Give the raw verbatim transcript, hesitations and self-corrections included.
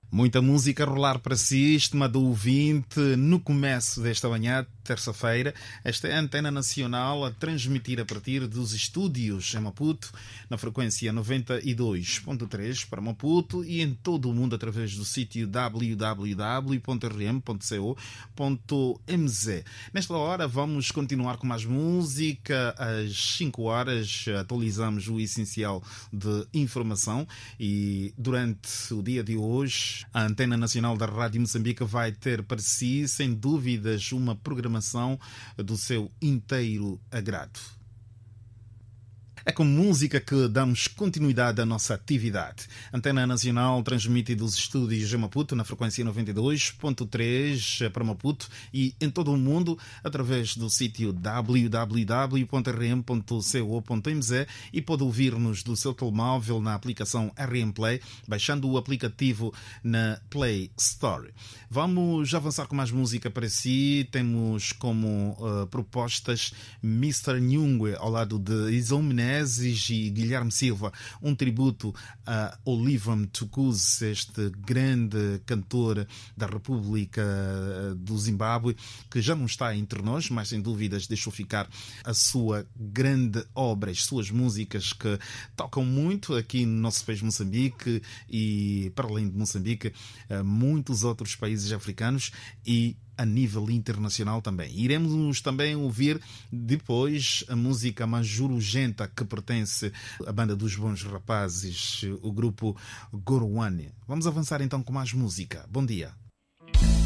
Muita música a rolar para si, estimado ouvinte, no começo desta manhã, terça-feira. Esta é a Antena Nacional a transmitir a partir dos estúdios em Maputo, na frequência noventa e dois ponto três para Maputo e em todo o mundo através do sítio w w w ponto r m ponto co ponto m z. Nesta hora vamos continuar com mais música. Às cinco horas atualizamos o essencial de informação e durante o dia de hoje a Antena Nacional da Rádio Moçambique vai ter para si, sem dúvidas, uma programação do seu inteiro agrado. É com música que damos continuidade à nossa atividade. Antena Nacional transmite dos estúdios em Maputo, na frequência noventa e dois ponto três para Maputo e em todo o mundo, através do sítio w w w ponto r m ponto co ponto m z e pode ouvir-nos do seu telemóvel na aplicação R M Play, baixando o aplicativo na Play Store. Vamos avançar com mais música para si. Temos como uh, propostas mister Nyungwe ao lado de Izzo Menezes e Guilherme Silva, um tributo a Oliver Mtukudzi, este grande cantor da República do Zimbábue, que já não está entre nós, mas sem dúvidas deixou ficar a sua grande obra, as suas músicas que tocam muito aqui no nosso país Moçambique e, para além de Moçambique, muitos outros países africanos e a nível internacional também. Iremos também ouvir depois a música mais urgenta que pertence à banda dos Bons Rapazes, o grupo Gorowane. Vamos avançar então com mais música. Bom dia.